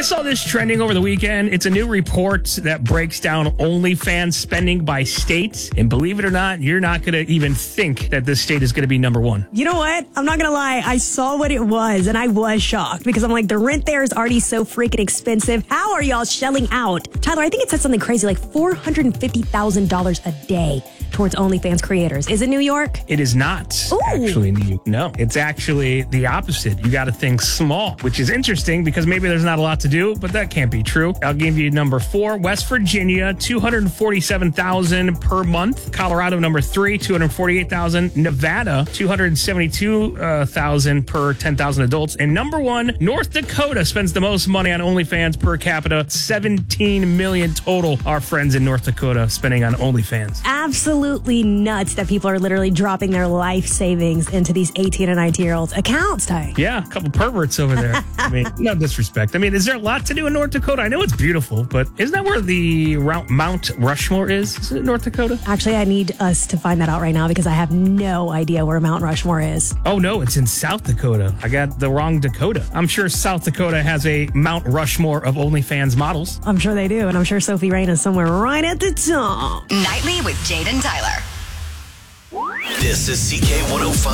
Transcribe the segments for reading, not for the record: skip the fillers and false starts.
I saw this trending over the weekend. It's a new report that breaks down OnlyFans spending by state. And believe it or not, you're not going to even think that this state is going to be number one. You know what? I'm not going to lie. I saw what it was and I was shocked because I'm like, the rent there is already so freaking expensive. How are y'all shelling out? Tyler, I think it said something crazy like $450,000 a day towards OnlyFans creators. Is it New York? It is not actually New York. No, it's actually the opposite. You got to think small, which is interesting because maybe there's not a lot to do, but that can't be true. I'll give you number 4, West Virginia, $247,000 per month. Colorado, number 3, $248,000. Nevada, $272,000 per 10,000 adults. And number 1, North Dakota spends the most money on OnlyFans per capita. 17 million total. Our friends in North Dakota spending on OnlyFans. Absolutely nuts that people are literally dropping their life savings into these 18 and 19-year-olds accounts, Ty. Yeah, a couple perverts over there. I mean, no disrespect. I mean, is there a lot to do in North Dakota? I know it's beautiful, but isn't that where the Mount Rushmore is? Is it North Dakota? Actually, I need us to find that out right now because I have no idea where Mount Rushmore is. Oh, no, it's in South Dakota. I got the wrong Dakota. I'm sure South Dakota has a Mount Rushmore of OnlyFans models. I'm sure they do, and I'm sure Sophie Rain is somewhere right at the top. Nightly with Jade and Tyler. This is CK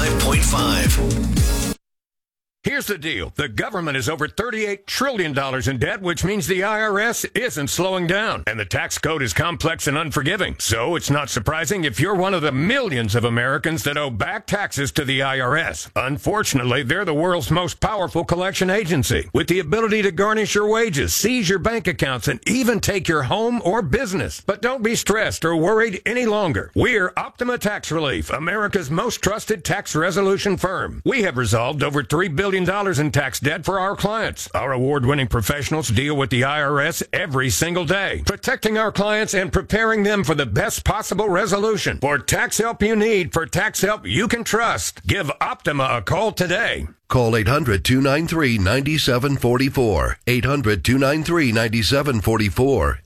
105.5. Here's the deal. The government is over $38 trillion in debt, which means the IRS isn't slowing down. And the tax code is complex and unforgiving. So it's not surprising if you're one of the millions of Americans that owe back taxes to the IRS. Unfortunately, they're the world's most powerful collection agency, with the ability to garnish your wages, seize your bank accounts, and even take your home or business. But don't be stressed or worried any longer. We're Optima Tax Relief, America's most trusted tax resolution firm. We have resolved over $3 billion in tax debt for our clients. Our award-winning professionals deal with the IRS every single day, protecting our clients and preparing them for the best possible resolution. For tax help you need, for tax help you can trust, give Optima a call today. Call 800-293-9744. 800-293-9744.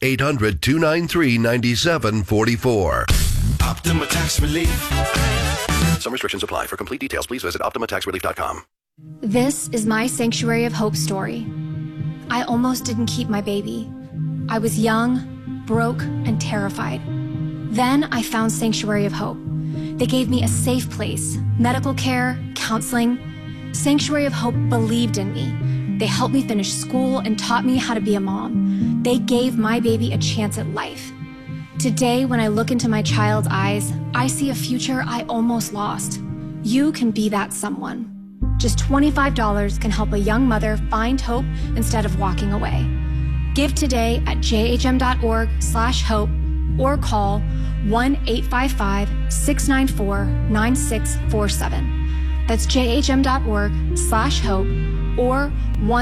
800-293-9744. Optima Tax Relief. Some restrictions apply. For complete details, please visit OptimaTaxRelief.com. This is my Sanctuary of Hope story. I almost didn't keep my baby. I was young, broke, and terrified. Then I found Sanctuary of Hope. They gave me a safe place, medical care, counseling. Sanctuary of Hope believed in me. They helped me finish school and taught me how to be a mom. They gave my baby a chance at life. Today, when I look into my child's eyes, I see a future I almost lost. You can be that someone. Just $25 can help a young mother find hope instead of walking away. Give today at jhm.org/hope or call 1-855-694-9647. That's jhm.org/hope or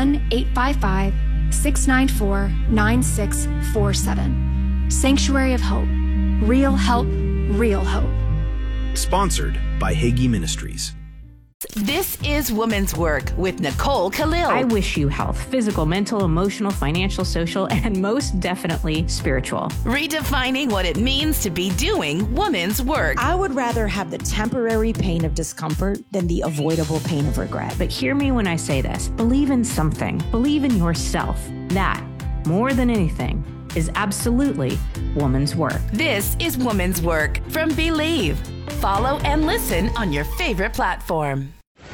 1-855-694-9647. Sanctuary of Hope. Real help, real hope. Sponsored by Hagee Ministries. This is Women's Work with Nicole Khalil. I wish you health, physical, mental, emotional, financial, social, and most definitely spiritual. Redefining what it means to be doing women's work. I would rather have the temporary pain of discomfort than the avoidable pain of regret. But hear me when I say this. Believe in something. Believe in yourself. That, more than anything, is absolutely woman's work. This is Woman's Work from Believe. Follow and listen on your favorite platform.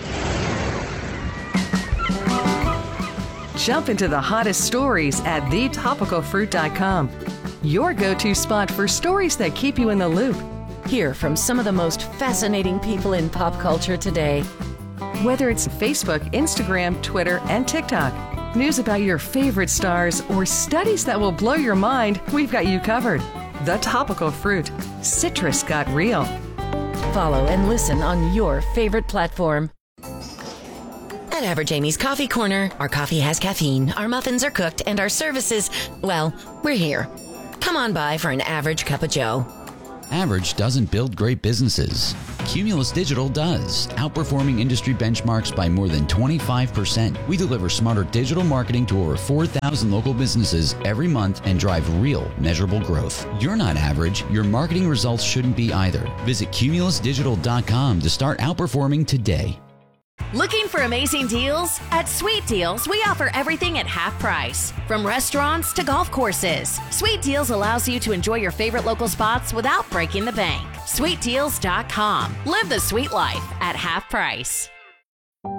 Jump into the hottest stories at thetopicalfruit.com. Your go-to spot for stories that keep you in the loop. Hear from some of the most fascinating people in pop culture today. Whether it's Facebook, Instagram, Twitter, and TikTok, news about your favorite stars, or studies that will blow your mind, we've got you covered. The Topical Fruit. Citrus got real. Follow and listen on your favorite platform. At Average Amy's Coffee Corner, our coffee has caffeine, our muffins are cooked, and our services, well, we're here. Come on by for an average cup of joe. Average doesn't build great businesses. Cumulus Digital does, outperforming industry benchmarks by more than 25%. We deliver smarter digital marketing to over 4,000 local businesses every month and drive real, measurable growth. You're not average. Your marketing results shouldn't be either. Visit cumulusdigital.com to start outperforming today. Looking for amazing deals? At Sweet Deals, we offer everything at half price. From restaurants to golf courses, Sweet Deals allows you to enjoy your favorite local spots without breaking the bank. SweetDeals.com. Live the sweet life at half price.